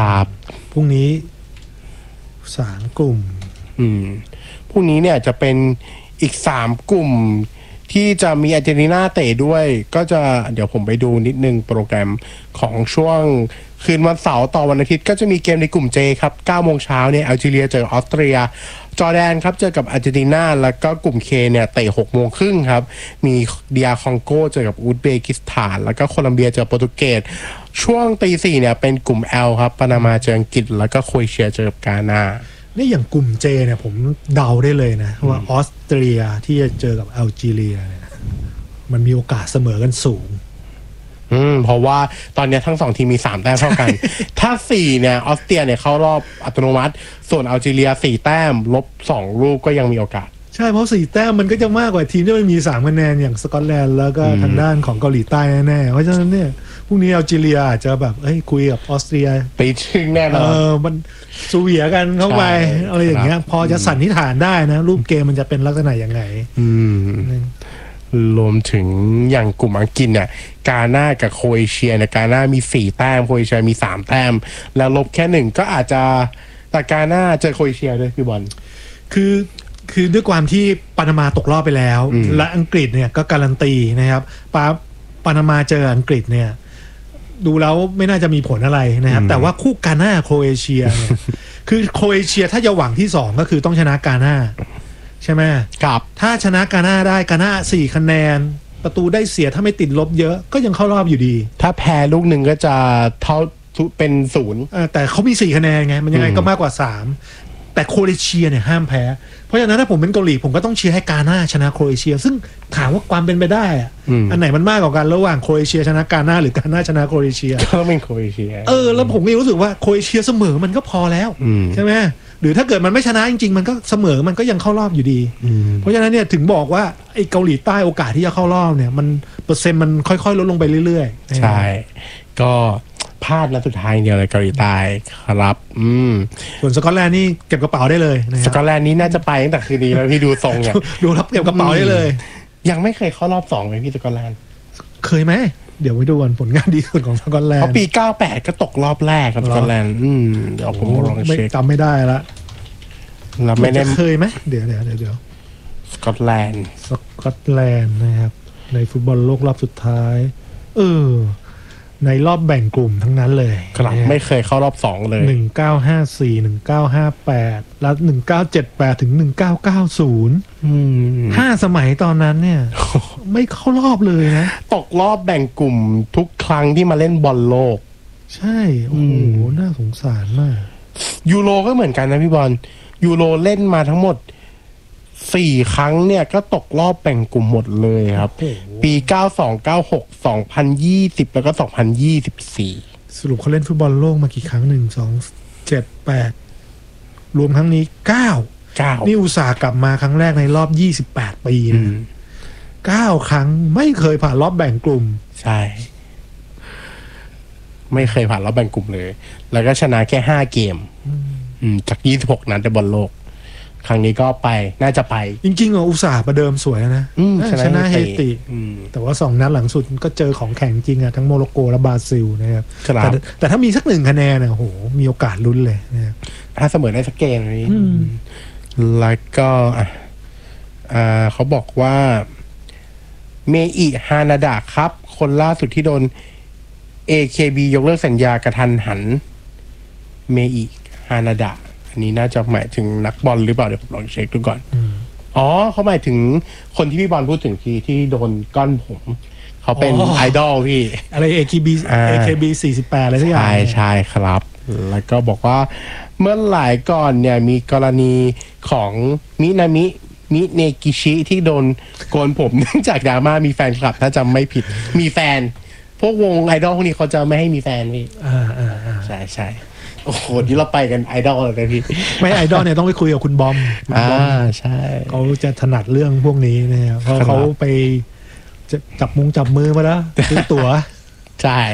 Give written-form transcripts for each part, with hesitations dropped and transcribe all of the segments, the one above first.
ครับพรุ่งนี้3 กลุ่มพรุ่งนี้เนี่ยจะเป็นอีก3 กลุ่มที่จะมีอาร์เจนตินาเตะด้วยก็จะเดี๋ยวผมไปดูนิดนึงโปรแกรมของช่วงคืนวันเสาร์ต่อวันอาทิตย์ก็จะมีเกมในกลุ่ม J ครับ9 โมงเช้าเนี่ยอัลจีเรียเจอออสเตรียจอร์แดนครับเจอกับอาร์เจนตินาแล้วก็กลุ่ม K เนี่ยเตะ6 โมงครึ่งครับมีDRคองโกเจอกับอุซเบกิสถานแล้วก็โคลัมเบียเจอโปรตุเกสช่วงตี 4เนี่ยเป็นกลุ่ม L ครับปานามาเจออังกฤษแล้วก็โครเอเชียเจอกับกานานี่อย่างกลุ่ม J เนี่ยผมเดาได้เลยนะว่าออสเตรียที่จะเจอกับอัลจีเรียเนี่ยมันมีโอกาสเสมอกันสูงเพราะว่าตอนนี้ทั้ง2 ทีมมี3 แต้มเท่ากัน ถ้า4เนี่ยออสเตรียเนี่ยเข้ารอบอัตโนมัติส่วนอัลจีเรีย4 แต้มลบ2 ลูกก็ยังมีโอกาสใช่เพราะ4 แต้มมันก็จะมากกว่าทีมที่มันมี3 คะแนนอย่างสกอตแลนด์แล้วก็ทางด้านของเกาหลีใต้แน่ๆเพราะฉะนั้นเนี่ยพรุ่งนี้อัลจีเรียอาจจะแบบคุยกับออสเตรียไปถึงแน่นอนมันสูเวียกันเข้าไปอะไรอย่างเงี้ยพอจะสันนิษฐานได้นะรูปเกมมันจะเป็นลักษณะยังไงรวมถึงอย่างกลุ่มอังกฤษเนี่ยกาน่ากับโครเอเชียเนี่ยกาน่ามี4 แต้มโครเอเชียมี3 แต้มแล้วลบแค่1ก็อาจจะแต่กาน่าเจอโครเอเชียด้วยพี่บอลคือด้วยความที่ปานามาตกรอบไปแล้วและอังกฤษเนี่ยก็การันตีนะครับปานามาเจออังกฤษเนี่ยดูแล้วไม่น่าจะมีผลอะไรนะครับแต่ว่าคู่กาน่าโครเอเชียเนี่ยคือโครเอเชียถ้าจะหวังที่2ก็คือต้องชนะกาน่าใช่ไหมครับถ้าชนะกาน่าได้กาน่า4 คะแนนประตูได้เสียถ้าไม่ติดลบเยอะก็ยังเข้ารอบอยู่ดีถ้าแพ้ลูกหนึ่งก็จะเท่าเป็น0 แต่เขามี4 คะแนนไงมันยังไงก็มากกว่า3แต่โครเอเชียเนี่ยห้ามแพ้เพราะฉะนั้นถ้าผมเป็นเกาหลีผมก็ต้องเชียร์ให้กาน่าชนะโครเอเชียซึ่งถามว่าความเป็นไปได้อันไหนมันมากกว่ากันระหว่างโครเอเชียชนะกาน่าหรือกาน่าชนะโครเอเชียก็ต้องเป็นโครเอเชียแล้วผมก็รู้สึกว่าโครเอเชียเสมอมันก็พอแล้วใช่ไหมหรือถ้าเกิดมันไม่ชนะจริงๆมันก็เสมอมันก็ยังเข้ารอบอยู่ดีเพราะฉะนั้นเนี่ยถึงบอกว่าไอ้เกาหลีใต้โอกาสที่จะเข้ารอบเนี่ยมันเปอร์เซ็นต์มันค่อยๆลดลงไปเรื่อยๆใช่ก็พลาดนัดสุดท้ายเดียวเลยเกาหลีใต้ครับส่วนสกอตแลนด์นี่เก็บกระเป๋าได้เลยสกอตแลนด์นี้น่าจะไปตั้งแต่คืนนี้แล้วพี่ดูทรงเนี่ยดูรับเก็บกระเป๋าได้เลยยังไม่เคยเข้ารอบ2เลยพี่สกอตแลนด์เคยไหมเดี๋ยวไปดูกันผลงานดีสุดของสกอตแลนด์เพราะปี98ก็ตกรอบแรกครับสกอตแลนด์เดี๋ยวผมลองเช็คจำไม่ได้ละเราไม่ได้เคยไหมเดี๋ยวสกอตแลนด์นะครับในฟุตบอลโลกรอบสุดท้ายในรอบแบ่งกลุ่มทั้งนั้นเลยครับไม่เคยเข้ารอบ2เลย 1954 1958แล้ว1978ถึง1990 5 สมัยตอนนั้นเนี่ยไม่เข้ารอบเลยนะตกรอบแบ่งกลุ่มทุกครั้งที่มาเล่นบอลโลกใช่โอ้โหน่าสงสารมากยูโรก็เหมือนกันนะพี่บอลยูโรเล่นมาทั้งหมด4 ครั้งเนี่ยก็ตกรอบแบ่งกลุ่มหมดเลยครับปี92 96 2020แล้วก็2024 สรุปเขาเล่นฟุตบอลโลกมากี่ครั้ง1 2 7 8รวมครั้งนี้9นี่อุตส่าห์กลับมาครั้งแรกในรอบ28 ปีนะ9 ครั้งไม่เคยผ่านรอบแบ่งกลุ่มใช่ไม่เคยผ่านรอบแบ่งกลุ่มเลยแล้วก็ชนะแค่5 เกมจาก26 นัดในบอลโลกครั้งนี้ก็ไปน่าจะไปจริงๆอุตส่าห์ประเดิมสวยนะชนะเฮติแต่ว่า2 นัดหลังสุดก็เจอของแข็งจริงอะทั้งโมร็อกโกและบราซิลนะครับแต่ถ้ามีสัก1 คะแนนโอ้โหมีโอกาสลุ้นเลยนะครับถ้าเสมอได้สักเกมนี้แล้วก็เขาบอกว่าเมอิฮานาดะครับคนล่าสุดที่โดน AKB ยกเลิกสัญญากระทันหันเมอิฮานาดะอันนี้น่าจะหมายถึงนักบอลหรือเปล่าเดี๋ยวผมลองเช็คดูก่อนเขาหมายถึงคนที่พี่บอลพูดถึงที่โดนก้อนผมเขาเป็นไอดอลพี่อะไร AKB 48อะไรสักอย่างใช่ครับแล้วก็บอกว่าเมื่อหลายก่อนเนี่ยมีกรณีของมินามิเนกิชิที่โดนโกนผมเนื่องจากดราม่ามีแฟนคลับถ้าจำไม่ผิดมีแฟนพวกวงไอดอลพวกนี้เขาจะไม่ให้มีแฟนพี่ใช่โอ้โหที่เราไปกันไอดอลเลยพี่ไม่ไอดอลเนี่ยต้องไปคุยกับคุณบอมใช่เขาจะถนัดเรื่องพวกนี้นะครับเพราะเขาไปจับมือมาแล้วซื้อตั๋วใช่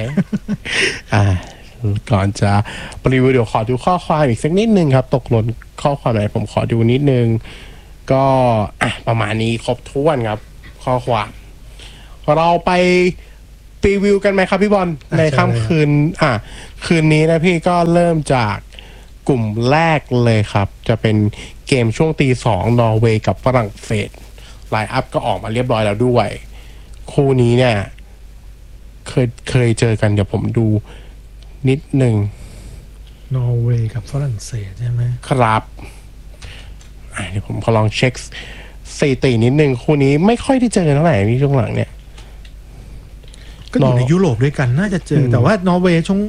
ก่อนจะรีวิวเดี๋ยวขอดูข้อความอีกสักนิดนึงครับตกหล่นข้อความไหนผมขอดูนิดนึงก็ประมาณนี้ครบถ้วนครับข้อความเราไปพรีวิวกันไหมครับพี่บอลในค่ำคืนคืนนี้นะพี่ก็เริ่มจากกลุ่มแรกเลยครับ จะเป็นเกมช่วงตี 2นอร์เวย์กับฝรั่งเศสไลน์อัพก็ออกมาเรียบร้อยแล้วด้วย คู่นี้เนี่ยเคยเจอกันเดี๋ยวผมดูนิดหนึ่งนอร์เวย์กับฝรั่งเศสใช่ไหมครับเดี๋ยวผมขอลองเช็คสถิตินิดนึงคู่นี้ไม่ค่อยได้เจอกันเท่าไหร่พี่ช่วงหลังเนี่ยก็อยู่ในยุโรปด้วยกันน่าจะเจอแต่ว่านอร์เวย์ช่วง